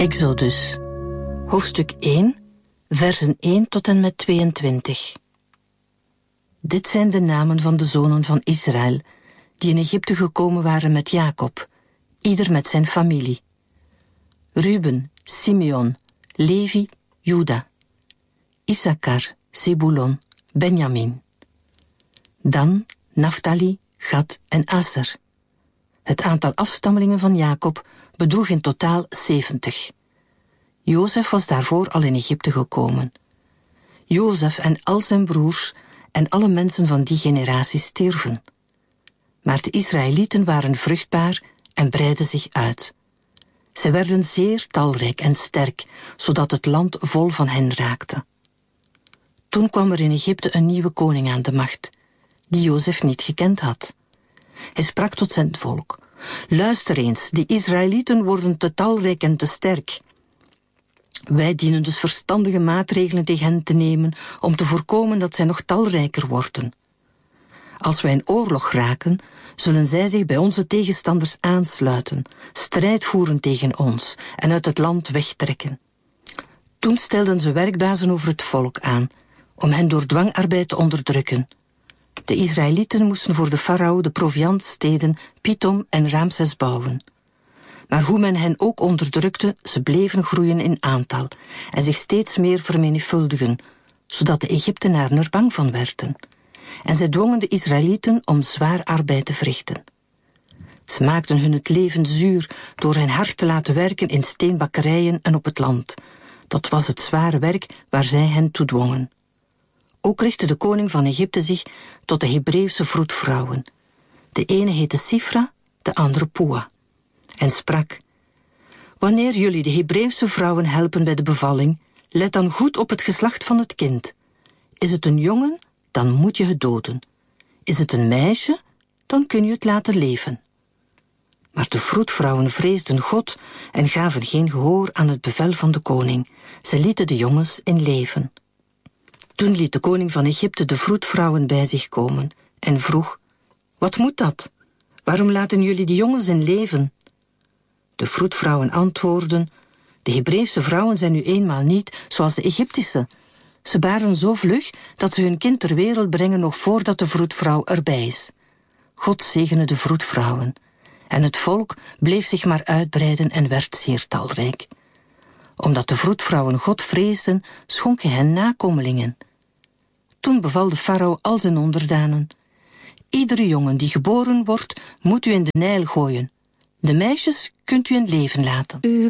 Exodus, hoofdstuk 1, versen 1 tot en met 22. Dit zijn de namen van de zonen van Israël, die in Egypte gekomen waren met Jacob, ieder met zijn familie. Ruben, Simeon, Levi, Juda. Issachar, Zebulon, Benjamin. Dan Naftali, Gad en Aser. Het aantal afstammelingen van Jacob bedroeg in totaal 70. Jozef was daarvoor al in Egypte gekomen. Jozef en al zijn broers en alle mensen van die generatie stierven. Maar de Israëlieten waren vruchtbaar en breidden zich uit. Zij werden zeer talrijk en sterk, zodat het land vol van hen raakte. Toen kwam er in Egypte een nieuwe koning aan de macht, die Jozef niet gekend had. Hij sprak tot zijn volk: luister eens, die Israëlieten worden te talrijk en te sterk. Wij dienen dus verstandige maatregelen tegen hen te nemen om te voorkomen dat zij nog talrijker worden. Als wij in oorlog raken, zullen zij zich bij onze tegenstanders aansluiten, strijd voeren tegen ons en uit het land wegtrekken. Toen stelden ze werkbazen over het volk aan, om hen door dwangarbeid te onderdrukken. De Israëlieten moesten voor de farao de proviantsteden Pithom en Ramses bouwen. Maar hoe men hen ook onderdrukte, ze bleven groeien in aantal en zich steeds meer vermenigvuldigen, zodat de Egyptenaren er bang van werden. En zij dwongen de Israëlieten om zwaar arbeid te verrichten. Ze maakten hun het leven zuur door hen hard te laten werken in steenbakkerijen en op het land. Dat was het zware werk waar zij hen toe dwongen. Ook richtte de koning van Egypte zich tot de Hebreeuwse vroedvrouwen. De ene heette Sifra, de andere Pua. En sprak: wanneer jullie de Hebreeuwse vrouwen helpen bij de bevalling, let dan goed op het geslacht van het kind. Is het een jongen, dan moet je het doden. Is het een meisje, dan kun je het laten leven. Maar de vroedvrouwen vreesden God en gaven geen gehoor aan het bevel van de koning. Ze lieten de jongens in leven. Toen liet de koning van Egypte de vroedvrouwen bij zich komen en vroeg: wat moet dat? Waarom laten jullie die jongens in leven? De vroedvrouwen antwoordden: de Hebreeuwse vrouwen zijn nu eenmaal niet zoals de Egyptische. Ze baren zo vlug dat ze hun kind ter wereld brengen nog voordat de vroedvrouw erbij is. God zegene de vroedvrouwen. En het volk bleef zich maar uitbreiden en werd zeer talrijk. Omdat de vroedvrouwen God vreesden, schonk hij hen nakomelingen. Toen beval de farao al zijn onderdanen: iedere jongen die geboren wordt, moet u in de Nijl gooien. De meisjes kunt u in leven laten.